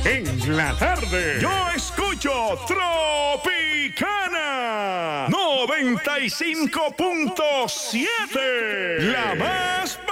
En la tarde, yo escucho Tropicana 95.7, la más